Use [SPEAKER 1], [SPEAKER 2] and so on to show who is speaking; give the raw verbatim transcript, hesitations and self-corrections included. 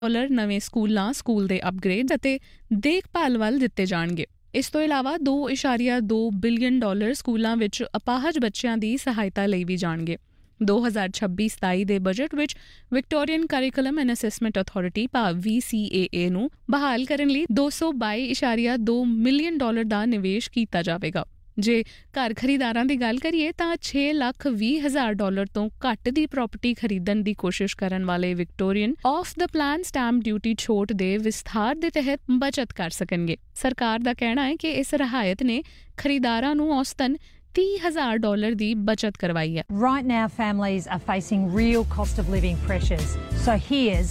[SPEAKER 1] Dollar ਨਵੇਂ ਸਕੂਲਾਂ, school ਦੇ ਅਪਗ੍ਰੇਡ ਅਤੇ ਦੇਖਭਾਲ ਵੱਲ ਦਿੱਤੇ ਜਾਣਗੇ। ਇਸ ਤੋਂ ਇਲਾਵਾ ਦੋ ਇਸ਼ਾਰੀਆ ਦੋ ਬਿਲੀਅਨ ਡਾਲਰ ਸਕੂਲਾਂ ਵਿੱਚ ਅਪਾਹਜ ਬੱਚਿਆਂ ਦੀ ਸਹਾਇਤਾ ਲਈ ਵੀ ਜਾਣਗੇ। ਦੋ ਹਜ਼ਾਰ ਛੱਬੀ ਸਤਾਈ ਦੇ ਬਜਟ ਵਿੱਚ Victorian curriculum and assessment authority ਭਾਵ ਵੀ ਸੀ ਏ ਏ ਨੂੰ ਬਹਾਲ ਕਰਨ ਲਈ ਦੋ ਸੌ ਬਾਈ ਇਸ਼ਾਰੀਆ ਦੋ ਮਿਲੀਅਨ ਡਾਲਰ ਦਾ ਨਿਵੇਸ਼ ਕੀਤਾ ਜਾਵੇਗਾ। ਜੇ ਘਰ ਖਰੀਦਾਰਾਂ ਦੀ ਗੱਲ ਕਰੀਏ ਤਾਂ ਛੇ ਲੱਖ ਵੀਹ ਹਜ਼ਾਰ ਡਾਲਰ ਤੋਂ ਘੱਟ ਦੀ ਪ੍ਰਾਪਰਟੀ ਖਰੀਦਣ ਦੀ ਕੋਸ਼ਿਸ਼ ਕਰਨ ਵਾਲੇ Victorian of the plan stamp duty ਛੋਟ ਦੇ ਵਿਸਥਾਰ ਦੇ ਤਹਿਤ ਬਚਤ ਕਰ ਸਕਣਗੇ। ਸਰਕਾਰ ਦਾ ਕਹਿਣਾ ਹੈ ਕਿ ਇਸ ਰਿਆਇਤ ਨੇ ਖਰੀਦਾਰਾਂ ਨੂੰ ਔਸਤਨ ਤੀਹ ਹਜ਼ਾਰ ਡਾਲਰ ਦੀ ਬਚਤ ਕਰਵਾਈ ਹੈ।
[SPEAKER 2] Right now families are facing real cost of living pressures. So here's